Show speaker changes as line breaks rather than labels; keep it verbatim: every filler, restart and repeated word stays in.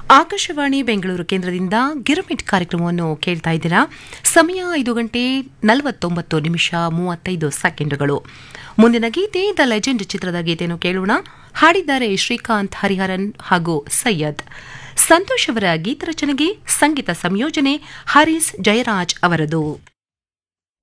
ಆಕಾಶವಾಣಿ ಬೆಂಗಳೂರು ಕೇಂದ್ರದಿಂದ ಗಿರ್ಮಿಟ್ ಕಾರ್ಯಕ್ರಮವನ್ನು ಕೇಳ್ತಾ ಇದ್ದೀರಾ. ಸಮಯ ಐದು ಗಂಟೆ ನಲವತ್ತೊಂಬತ್ತು ನಿಮಿಷ ಮೂವತ್ತೈದು ಸೆಕೆಂಡುಗಳು. ಮುಂದಿನ ಗೀತೆ ದ ಲೆಜೆಂಡ್ ಚಿತ್ರದ ಗೀತೆಯನ್ನು ಕೇಳೋಣ. ಹಾಡಿದ್ದಾರೆ ಶ್ರೀಕಾಂತ್ ಹರಿಹರನ್ ಹಾಗೂ ಸೈಯದ್. ಸಂತೋಷ್ ಅವರ ಗೀತರಚನೆಗೆ ಸಂಗೀತ ಸಂಯೋಜನೆ ಹರೀಶ್ ಜಯರಾಜ್ ಅವರದು.